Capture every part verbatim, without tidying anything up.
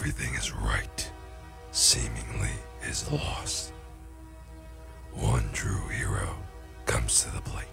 everything is right, seemingly is lost, one true hero comes to the plate.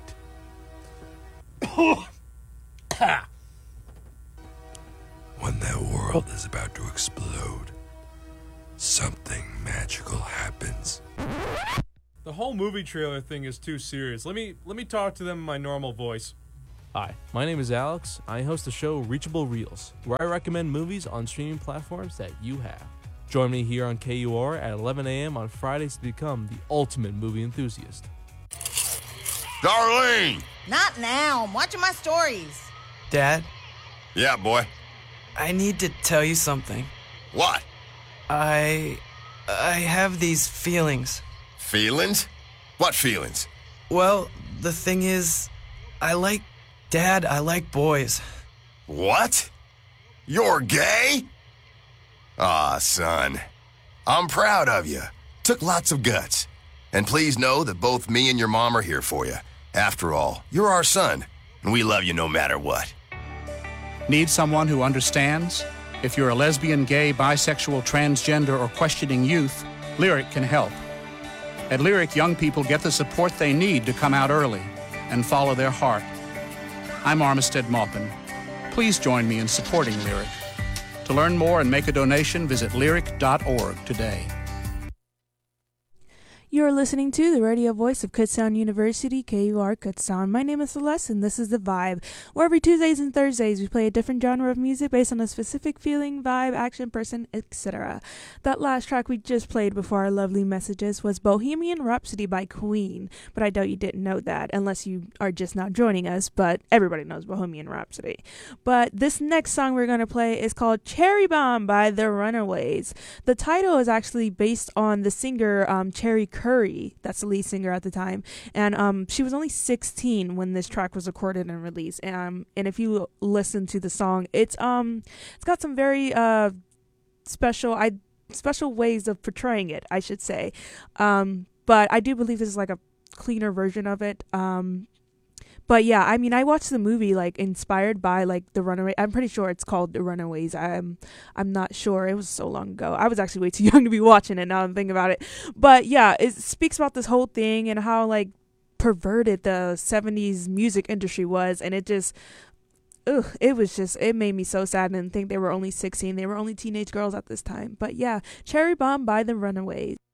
When that world is about to explode, something magical happens. The whole movie trailer thing is too serious. Let me let me talk to them in my normal voice. Hi, my name is Alex. I host the show Reachable Reels, where I recommend movies on streaming platforms that you have. Join me here on K U R at eleven a.m. on Fridays to become the ultimate movie enthusiast. Darlene! Not now. I'm watching my stories. Dad? Yeah, boy. I need to tell you something. What? I... I have these feelings. Feelings? What feelings? Well, the thing is, I like... Dad, I like boys. What? You're gay? Aw, son. I'm proud of you. Took lots of guts. And please know that both me and your mom are here for you. After all, you're our son, and we love you no matter what. Need someone who understands? If you're a lesbian, gay, bisexual, transgender, or questioning youth, Lyric can help. At Lyric, young people get the support they need to come out early and follow their heart. I'm Armistead Maupin. Please join me in supporting Lyric. To learn more and make a donation, visit lyric dot org today. You are listening to the radio voice of Kutztown University, K U R Kutztown. My name is Celeste, and this is The Vibe, where every Tuesdays and Thursdays we play a different genre of music based on a specific feeling, vibe, action, person, et cetera. That last track we just played before our lovely messages was Bohemian Rhapsody by Queen, but I doubt you didn't know that, unless you are just not joining us, but everybody knows Bohemian Rhapsody. But this next song we're going to play is called Cherry Bomb by The Runaways. The title is actually based on the singer um, Cherry Curry, that's the lead singer at the time, and um, she was only sixteen when this track was recorded and released. And um, and if you listen to the song, it's um, it's got some very uh special I special ways of portraying it, I should say. Um, but I do believe this is like a cleaner version of it. Um. But yeah, I mean, I watched the movie like inspired by like The Runaway. I'm pretty sure it's called The Runaways. I'm, I'm not sure. It was so long ago. I was actually way too young to be watching it. Now I'm thinking about it. But yeah, it speaks about this whole thing and how like perverted the seventies music industry was, and it just, ugh, it was just, it made me so sad and think they were only sixteen. They were only teenage girls at this time. But yeah, Cherry Bomb by The Runaways.